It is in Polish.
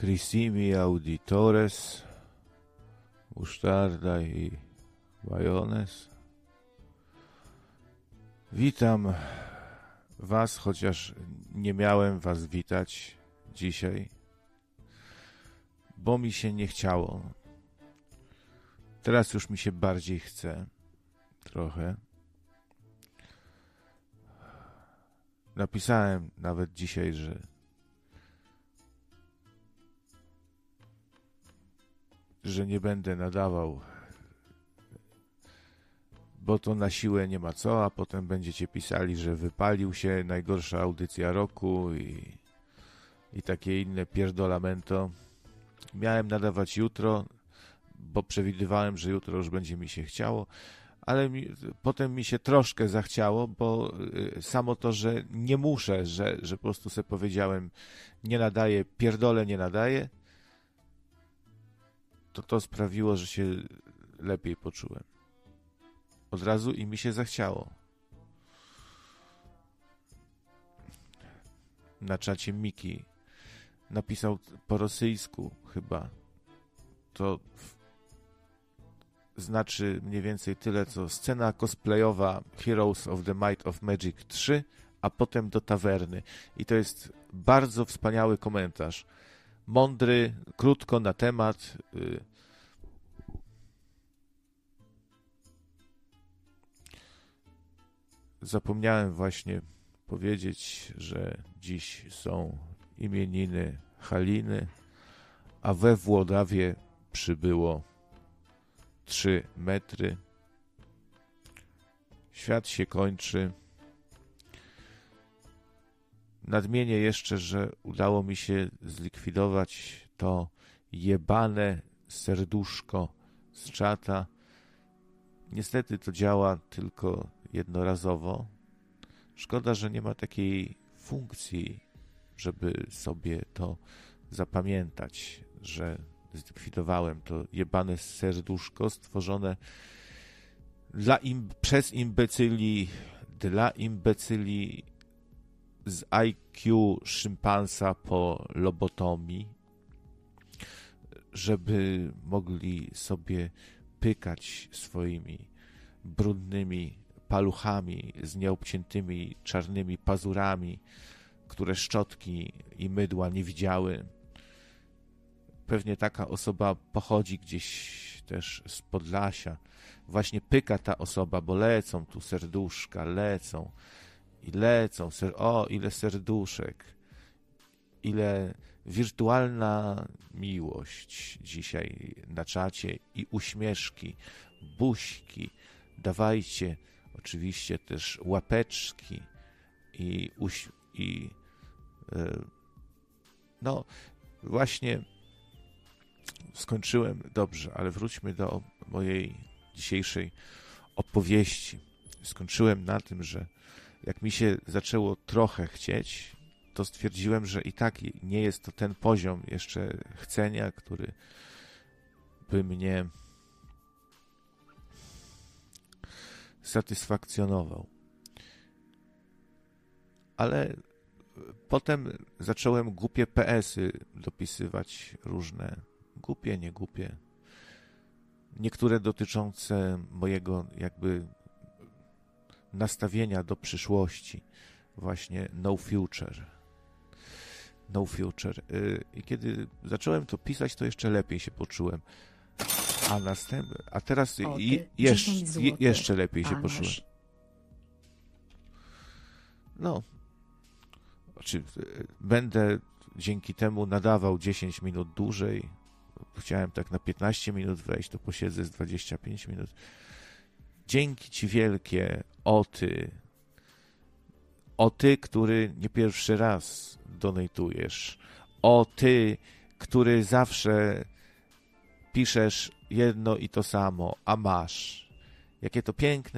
Carissimi auditores, musztarda i majonez. Witam was, chociaż nie miałem was witać dzisiaj, bo mi się nie chciało. Teraz już mi się bardziej chce, trochę. Napisałem nawet dzisiaj, że nie będę nadawał, bo to na siłę nie ma co, a potem będziecie pisali, że wypalił się, najgorsza audycja roku i takie inne pierdolamento. Miałem nadawać jutro, bo przewidywałem, że jutro już będzie mi się chciało, ale potem mi się troszkę zachciało, bo samo to, że nie muszę, że po prostu sobie powiedziałem, nie nadaję, pierdolę nie nadaję, to sprawiło, że się lepiej poczułem. Od razu i mi się zachciało. Na czacie Miki napisał po rosyjsku chyba. To znaczy mniej więcej tyle, co scena cosplayowa Heroes of the Might of Magic 3, a potem do tawerny. I to jest bardzo wspaniały komentarz. Mądry, krótko na temat. Zapomniałem właśnie powiedzieć, że dziś są imieniny Haliny, a we Włodawie przybyło 3 metry. Świat się kończy. Nadmienię jeszcze, że udało mi się zlikwidować to jebane serduszko z czata. Niestety to działa tylko jednorazowo. Szkoda, że nie ma takiej funkcji, żeby sobie to zapamiętać, że zlikwidowałem to jebane serduszko stworzone przez imbecyli, dla imbecyli z IQ szympansa po lobotomii, żeby mogli sobie pykać swoimi brudnymi paluchami z nieobciętymi czarnymi pazurami, które szczotki i mydła nie widziały. Pewnie taka osoba pochodzi gdzieś też z Podlasia. Właśnie pyka ta osoba, bo lecą tu serduszka, lecą i lecą. O, ile serduszek, ile wirtualna miłość dzisiaj na czacie i uśmieszki, buźki. Dawajcie oczywiście też łapeczki no właśnie skończyłem dobrze, ale wróćmy do mojej dzisiejszej opowieści. Skończyłem na tym, że jak mi się zaczęło trochę chcieć, to stwierdziłem, że i tak nie jest to ten poziom jeszcze chcenia, który by mnie satysfakcjonował. Ale potem zacząłem głupie PS-y dopisywać różne. Głupie, nie głupie. Niektóre dotyczące mojego jakby nastawienia do przyszłości. Właśnie no future. No future. I kiedy zacząłem to pisać, to jeszcze lepiej się poczułem. A teraz jeszcze lepiej się poczułem. No. Będę dzięki temu nadawał 10 minut dłużej. Chciałem tak na 15 minut wejść, to posiedzę z 25 minut. Dzięki ci wielkie, o ty, który nie pierwszy raz donatujesz, o ty, który zawsze piszesz jedno i to samo, a masz. Jakie to piękne